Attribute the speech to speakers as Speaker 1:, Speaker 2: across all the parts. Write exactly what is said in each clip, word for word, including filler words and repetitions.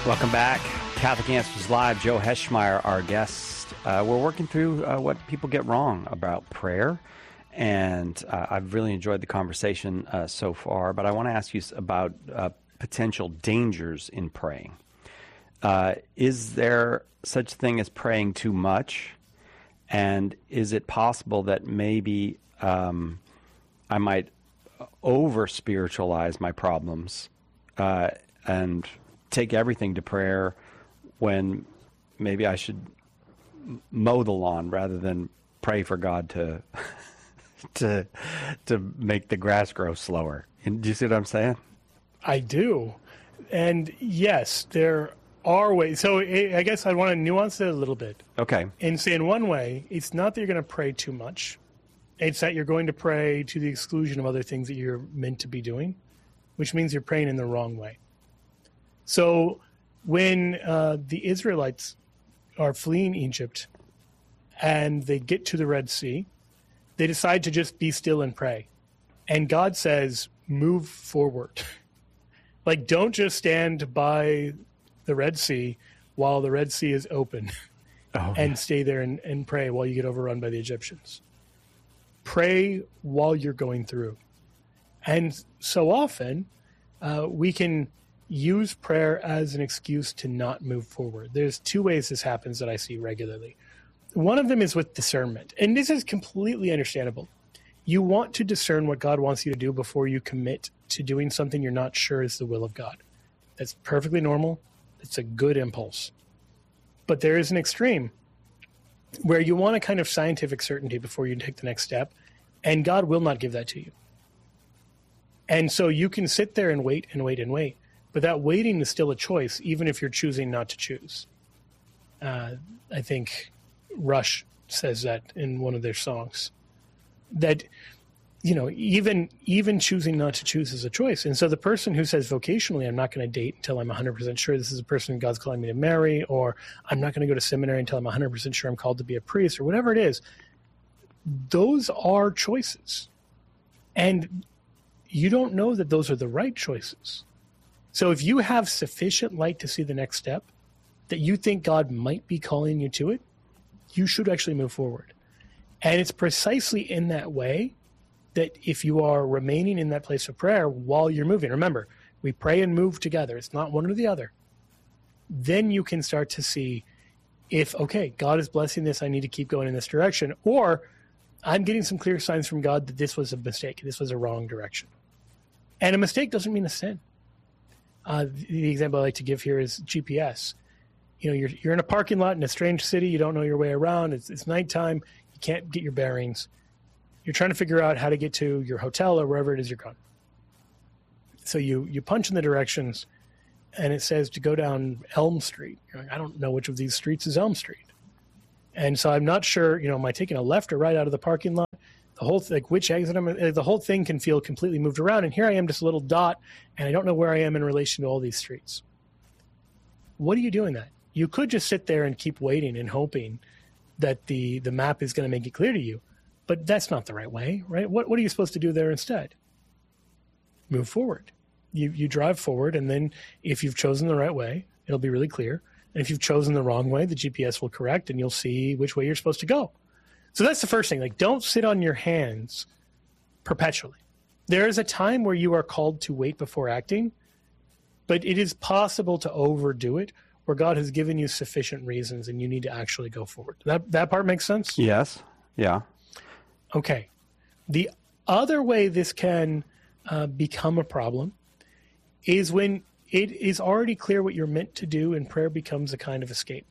Speaker 1: Welcome back. Catholic Answers Live. Joe Heschmeyer, our guest. Uh, we're working through uh, what people get wrong about prayer, and uh, I've really enjoyed the conversation uh, so far, but I want to ask you about uh, potential dangers in praying. Uh, is there such a thing as praying too much? And is it possible that maybe um, I might over-spiritualize my problems uh, and take everything to prayer when maybe I should mow the lawn rather than pray for God to to to make the grass grow slower? Do you see what I'm saying?
Speaker 2: I do. And yes, there are ways. So I guess I want to nuance it a little bit.
Speaker 1: Okay.
Speaker 2: And say in one way, it's not that you're going to pray too much. It's that you're going to pray to the exclusion of other things that you're meant to be doing, which means you're praying in the wrong way. So when uh, the Israelites are fleeing Egypt and they get to the Red Sea, they decide to just be still and pray. And God says, move forward. Like, don't just stand by the Red Sea while the Red Sea is open oh, and yeah. stay there and, and pray while you get overrun by the Egyptians. Pray while you're going through. And so often uh, we can use prayer as an excuse to not move forward. There's two ways this happens that I see regularly. One of them is with discernment. And this is completely understandable. You want to discern what God wants you to do before you commit to doing something you're not sure is the will of God. That's perfectly normal. It's a good impulse. But there is an extreme where you want a kind of scientific certainty before you take the next step, and God will not give that to you. And so you can sit there and wait and wait and wait. But that waiting is still a choice, even if you're choosing not to choose. Uh, I think Rush says that in one of their songs. That, you know, even even choosing not to choose is a choice. And so the person who says vocationally, I'm not going to date until I'm one hundred percent sure this is a person God's calling me to marry, or I'm not going to go to seminary until I'm one hundred percent sure I'm called to be a priest, or whatever it is, those are choices. And you don't know that those are the right choices. So if you have sufficient light to see the next step, that you think God might be calling you to it, you should actually move forward. And it's precisely in that way that if you are remaining in that place of prayer while you're moving, remember, we pray and move together. It's not one or the other. Then you can start to see if, okay, God is blessing this, I need to keep going in this direction, or I'm getting some clear signs from God that this was a mistake, this was a wrong direction. And a mistake doesn't mean a sin. Uh, the example I like to give here is G P S. You know, you're you're in a parking lot in a strange city. You don't know your way around. It's, it's nighttime. You can't get your bearings. You're trying to figure out how to get to your hotel or wherever it is you're going. So you you punch in the directions, and it says to go down Elm Street. You're like, I don't know which of these streets is Elm Street. And so I'm not sure, you know, am I taking a left or right out of the parking lot? The whole th- like which exit I'm in, the whole thing can feel completely moved around. And here I am, just a little dot, and I don't know where I am in relation to all these streets. What are you doing that? You could just sit there and keep waiting and hoping that the, the map is going to make it clear to you. But that's not the right way, right? What what are you supposed to do there instead? Move forward. You you drive forward, and then if you've chosen the right way, it'll be really clear. And if you've chosen the wrong way, the G P S will correct, and you'll see which way you're supposed to go. So that's the first thing. Like, don't sit on your hands perpetually. There is a time where you are called to wait before acting, but it is possible to overdo it, where God has given you sufficient reasons and you need to actually go forward. That that part makes sense?
Speaker 1: Yes. Yeah.
Speaker 2: Okay. The other way this can uh, become a problem is when it is already clear what you're meant to do and prayer becomes a kind of escape.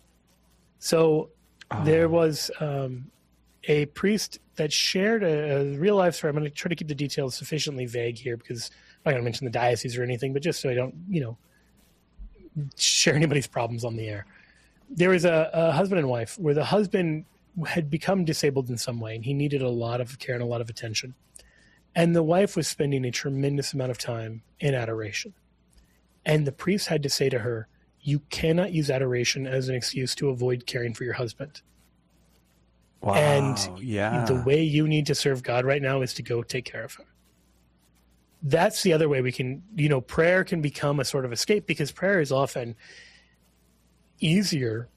Speaker 2: So oh. there was um, a priest that shared a, a real life story. I'm going to try to keep the details sufficiently vague here because I'm not going to mention the diocese or anything, but just so I don't, you know, share anybody's problems on the air. There was a, a husband and wife where the husband had become disabled in some way, and he needed a lot of care and a lot of attention. And the wife was spending a tremendous amount of time in adoration. And the priest had to say to her, you cannot use adoration as an excuse to avoid caring for your husband.
Speaker 1: Wow,
Speaker 2: and
Speaker 1: yeah.
Speaker 2: the way you need to serve God right now is to go take care of him. that's the other way we can, you know, prayer can become a sort of escape, because prayer is often easier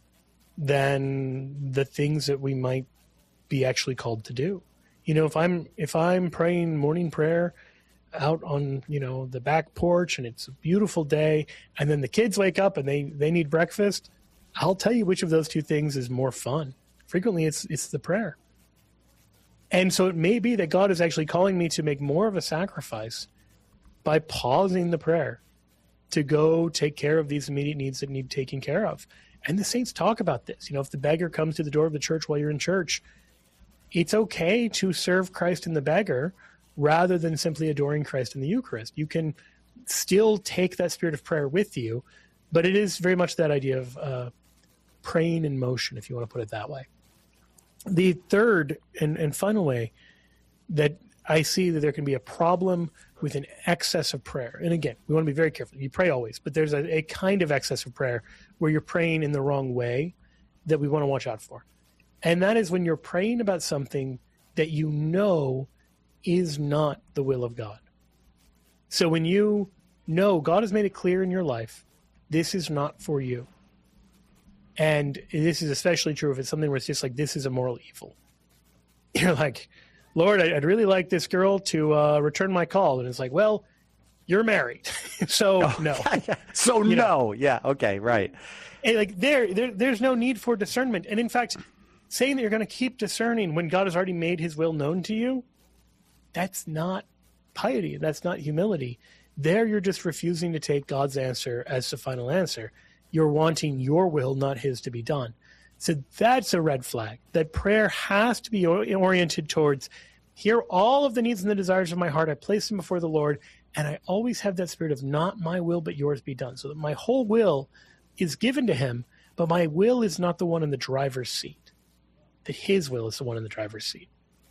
Speaker 2: than the things that we might be actually called to do. You know, if I'm if I'm praying morning prayer out on, you know, the back porch and it's a beautiful day, and then the kids wake up and they, they need breakfast, I'll tell you which of those two things is more fun. Frequently it's it's the prayer. And so it may be that God is actually calling me to make more of a sacrifice by pausing the prayer to go take care of these immediate needs that need taken care of. And the saints talk about this. You know, if the beggar comes to the door of the church while you're in church, it's okay to serve Christ in the beggar rather than simply adoring Christ in the Eucharist. You can still take that spirit of prayer with you, but it is very much that idea of uh, praying in motion, if you want to put it that way. The third and, and final way that I see that there can be a problem with an excess of prayer. And again, we want to be very careful. You pray always, but there's a, a kind of excess of prayer where you're praying in the wrong way that we want to watch out for. And that is when you're praying about something that you know is not the will of God. So when you know God has made it clear in your life, this is not for you. And this is especially true if it's something where it's just like, this is a moral evil. You're like, Lord, I'd really like this girl to uh, return my call. And it's like, well, you're married. so oh, no.
Speaker 1: so
Speaker 2: you
Speaker 1: no.
Speaker 2: Know.
Speaker 1: Yeah. Okay. Right.
Speaker 2: And like there, there, there's no need for discernment. And in fact, saying that you're going to keep discerning when God has already made his will known to you, that's not piety. That's not humility. There, you're just refusing to take God's answer as the final answer. You're wanting your will, not his, to be done. So that's a red flag, that prayer has to be oriented towards, here are all of the needs and the desires of my heart. I place them before the Lord, and I always have that spirit of not my will, but yours be done. So that my whole will is given to him, but my will is not the one in the driver's seat, that his will is the one in the driver's seat.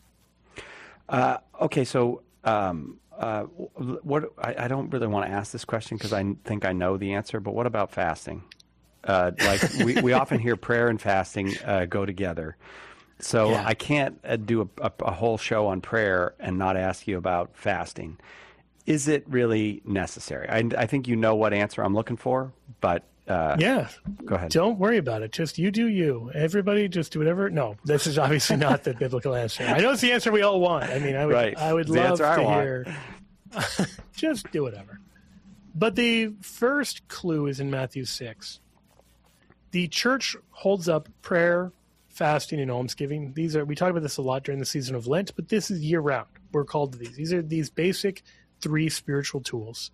Speaker 1: Uh, okay, so um, uh, what I, I don't really want to ask this question because I think I know the answer, but what about fasting? Uh, like we, we often hear prayer and fasting uh, go together. So yeah. I can't uh, do a, a, a whole show on prayer and not ask you about fasting. Is it really necessary? I, I think you know what answer I'm looking for, but uh,
Speaker 2: yeah,
Speaker 1: go ahead.
Speaker 2: Don't worry about it. Just you do you. Everybody just do whatever. No, this is obviously not the biblical answer. I know it's the answer we all want. I mean, I would,
Speaker 1: right.
Speaker 2: I would
Speaker 1: the
Speaker 2: love to
Speaker 1: I
Speaker 2: hear. Just do whatever. But the first clue is in Matthew six. The church holds up prayer, fasting, and almsgiving. These are we talk about this a lot during the season of Lent, but this is year round. We're called to these. These are these basic three spiritual tools,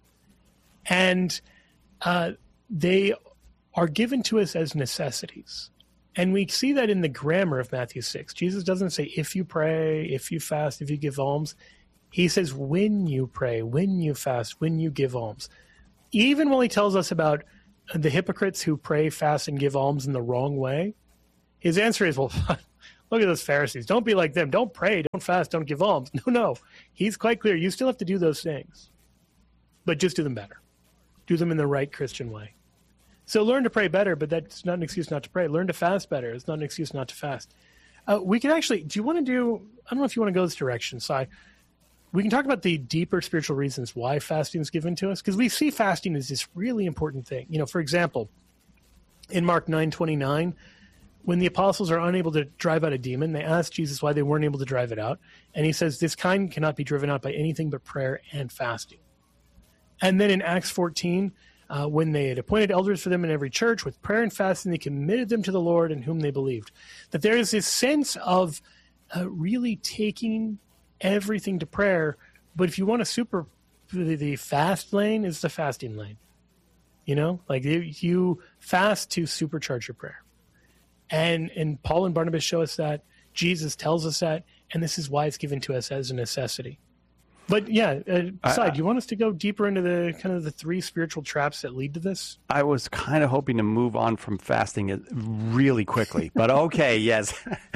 Speaker 2: and uh, they are given to us as necessities. And we see that in the grammar of Matthew six. Jesus doesn't say if you pray, if you fast, if you give alms. He says when you pray, when you fast, when you give alms. Even while he tells us about the hypocrites who pray, fast, and give alms in the wrong way, his answer is, well, look at those Pharisees. Don't be like them. Don't pray, don't fast, don't give alms. No, no. He's quite clear. You still have to do those things, but just do them better. Do them in the right Christian way. So learn to pray better, but that's not an excuse not to pray. Learn to fast better. It's not an excuse not to fast. Uh, we can actually, do you want to do, I don't know if you want to go this direction, Si. We can talk about the deeper spiritual reasons why fasting is given to us, because we see fasting as this really important thing. You know, for example, in Mark nine twenty-nine, when the apostles are unable to drive out a demon, they ask Jesus why they weren't able to drive it out. And he says, this kind cannot be driven out by anything but prayer and fasting. And then in Acts fourteen, uh, when they had appointed elders for them in every church, with prayer and fasting, they committed them to the Lord in whom they believed. That there is this sense of uh, really taking everything to prayer, but if you want to super, the, the fast lane is the fasting lane. You know, like you, you fast to supercharge your prayer. And and Paul and Barnabas show us that. Jesus tells us that, and this is why it's given to us as a necessity. But yeah, uh, Si, do you want us to go deeper into the kind of the three spiritual traps that lead to this?
Speaker 1: I was kind of hoping to move on from fasting really quickly, but okay, yes.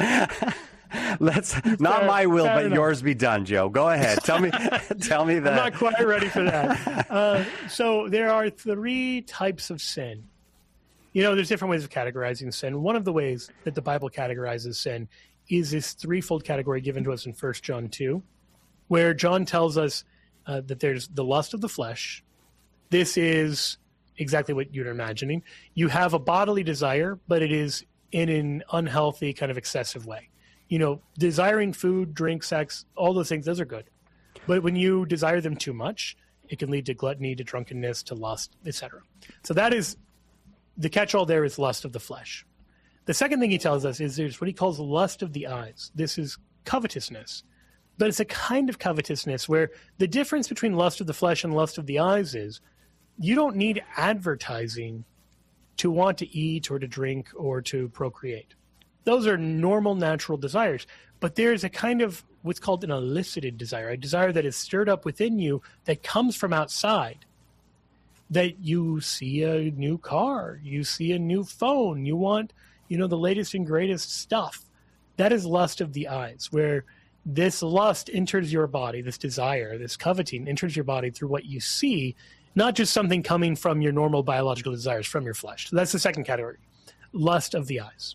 Speaker 1: Let's not
Speaker 2: fair,
Speaker 1: my will, but
Speaker 2: enough.
Speaker 1: yours be done, Joe. Go ahead. Tell me, tell me that.
Speaker 2: I'm not quite ready for that. Uh, so there are three types of sin. You know, there's different ways of categorizing sin. One of the ways that the Bible categorizes sin is this threefold category given to us in First John two, where John tells us uh, that there's the lust of the flesh. This is exactly what you're imagining. You have a bodily desire, but it is in an unhealthy kind of excessive way. You know, desiring food, drink, sex, all those things, those are good. But when you desire them too much, it can lead to gluttony, to drunkenness, to lust, et cetera. So that is, the catch-all there is lust of the flesh. The second thing he tells us is there's what he calls lust of the eyes. This is covetousness. But it's a kind of covetousness where the difference between lust of the flesh and lust of the eyes is you don't need advertising to want to eat or to drink or to procreate. Those are normal, natural desires. But there's a kind of what's called an elicited desire, a desire that is stirred up within you that comes from outside. That you see a new car, you see a new phone, you want, you know, the latest and greatest stuff. That is lust of the eyes, where this lust enters your body, this desire, this coveting enters your body through what you see, not just something coming from your normal biological desires from your flesh. So that's the second category, lust of the eyes.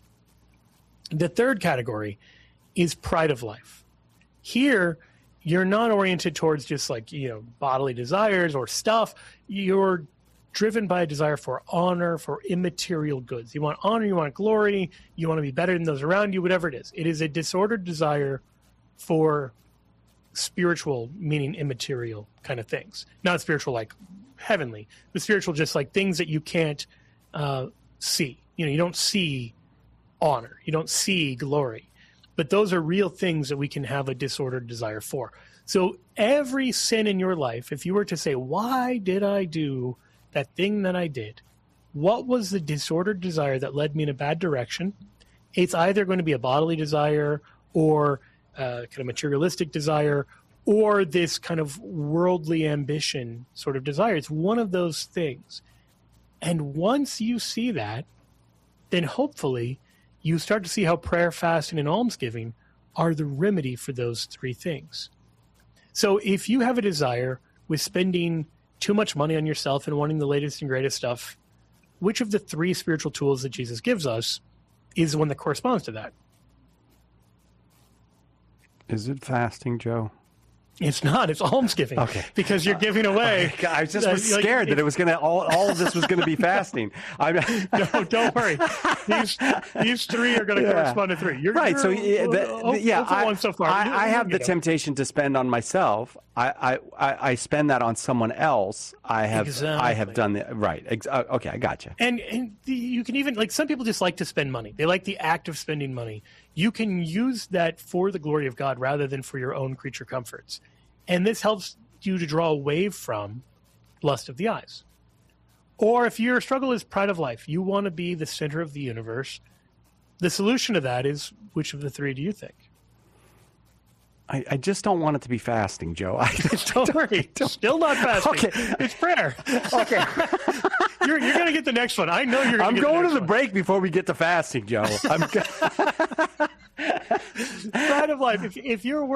Speaker 2: The third category is pride of life. Here, you're not oriented towards just like, you know, bodily desires or stuff. You're driven by a desire for honor, for immaterial goods. You want honor, you want glory, you want to be better than those around you, whatever it is. It is a disordered desire for spiritual, meaning immaterial kind of things. Not spiritual like heavenly, but spiritual just like things that you can't uh, see. You know, you don't see honor, you don't see glory. But those are real things that we can have a disordered desire for. So every sin in your life, if you were to say, why did I do that thing that I did? What was the disordered desire that led me in a bad direction? It's either going to be a bodily desire or a kind of materialistic desire or this kind of worldly ambition sort of desire. It's one of those things. And once you see that, then hopefully you start to see how prayer, fasting, and almsgiving are the remedy for those three things. So if you have a desire with spending too much money on yourself and wanting the latest and greatest stuff, which of the three spiritual tools that Jesus gives us is the one that corresponds to that?
Speaker 1: Is it fasting, Joe?
Speaker 2: It's not. It's almsgiving.
Speaker 1: Okay.
Speaker 2: Because you're giving away.
Speaker 1: Uh, I just was uh, scared like, that it was going to, all, all of this was going to be fasting. I'm,
Speaker 2: no, don't worry. These these three are going to yeah. correspond to three. You're,
Speaker 1: right.
Speaker 2: You're,
Speaker 1: so, yeah, the,
Speaker 2: uh,
Speaker 1: yeah I,
Speaker 2: one so far.
Speaker 1: I,
Speaker 2: you,
Speaker 1: I
Speaker 2: you
Speaker 1: have the
Speaker 2: know.
Speaker 1: temptation to spend on myself. I, I, I spend that on someone else. I have
Speaker 2: exactly.
Speaker 1: I have done the, right. Ex- uh, okay, I gotcha.
Speaker 2: And, and the, you can even, like some people just like to spend money. They like the act of spending money. You can use that for the glory of God rather than for your own creature comforts. And this helps you to draw away from lust of the eyes. Or if your struggle is pride of life, you want to be the center of the universe, the solution to that is, which of the three do you think?
Speaker 1: I, I just don't want it to be fasting, Joe. I
Speaker 2: don't worry. Don't. Still not fasting.
Speaker 1: Okay.
Speaker 2: It's prayer.
Speaker 1: Okay.
Speaker 2: You're, you're going to get the next one. I know you're going to
Speaker 1: I'm
Speaker 2: get
Speaker 1: going
Speaker 2: the
Speaker 1: to the
Speaker 2: one.
Speaker 1: break before we get to fasting, Joe. I'm
Speaker 2: Pride of life. If, if you're